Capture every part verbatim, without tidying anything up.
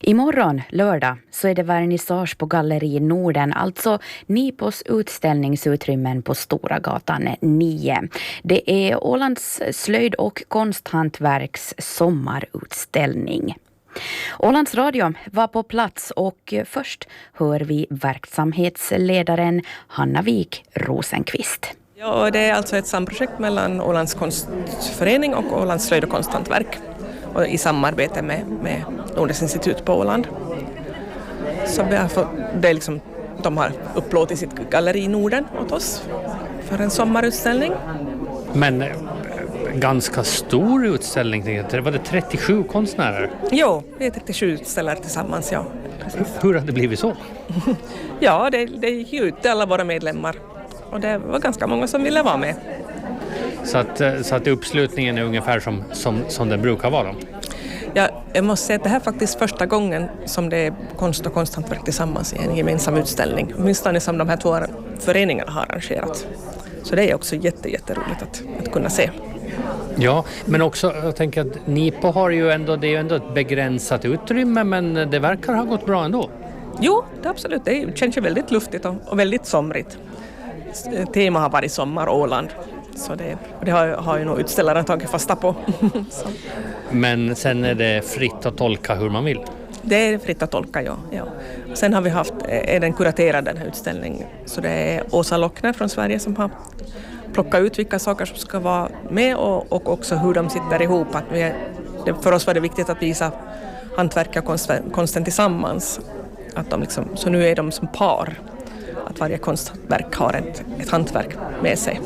Imorgon, lördag, så är det vernissage på Galleri Norden, alltså Nipos utställningsutrymmen på Stora gatan nio. Det är Ålands slöjd- och konsthantverks sommarutställning. Ålands Radio var på plats och först hör vi verksamhetsledaren Hanna Wik Rosenqvist. Ja, det är alltså ett samprojekt mellan Ålands konstförening och Ålands slöjd- och konsthantverk och i samarbete med, med Nordens institut på Åland. Så vi har fått, det är liksom, de har upplåtit sitt galleri i Norden åt oss för en sommarutställning. Men eh, ganska stor utställning, det var det trettiosju konstnärer? Jo, vi är trettiosju utställare tillsammans, ja. Precis. Hur har det blivit så? Ja, det, det gick ju ut till alla våra medlemmar och det var ganska många som ville vara med. Så att, så att uppslutningen är ungefär som, som, som den brukar vara? Ja, jag måste säga att det här är faktiskt första gången som det är konst och konsthantverk tillsammans i en gemensam utställning. Åtminstone som de här två föreningarna har arrangerat. Så det är också jätte, jätteroligt att, att kunna se. Ja, men också jag tänker att Nipo har ju ändå, det är ju ändå ett begränsat utrymme, men det verkar ha gått bra ändå. Jo, det absolut. Det känns ju väldigt luftigt och, och väldigt somrigt. Tema har varit sommar Åland. Så det, det har, har ju nog utställaren tagit fasta på. Men sen är det fritt att tolka hur man vill? Det är fritt att tolka, ja. ja. Sen har vi haft, är den kuraterad den här utställningen. Så det är Åsa Lockner från Sverige som har plockat ut vilka saker som ska vara med och, och också hur de sitter ihop. Att vi är, det, för oss var det viktigt att visa hantverk och konst, konsten tillsammans. Att de liksom, så nu är de som par. Att varje konstverk har ett, ett hantverk med sig.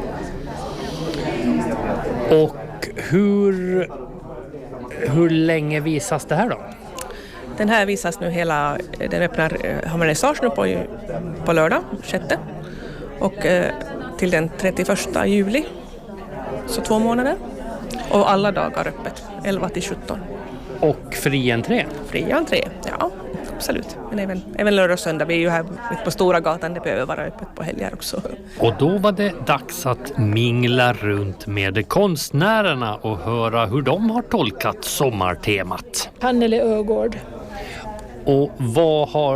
Och hur, hur länge visas det här då? Den här visas nu hela, den öppnar har vernissage nu på, på lördag, sjätte. Och eh, till den trettioförsta juli, så två månader. Och alla dagar öppet, elva till sjutton. Och fri entré? Fri entré, ja, absolut. Men även, även lördag och söndag, vi är ju här på Stora gatan, det behöver vara öppet på helger också. Och då var det dags att mingla runt med konstnärerna och höra hur de har tolkat sommartemat. Anneli Ögård. Och vad har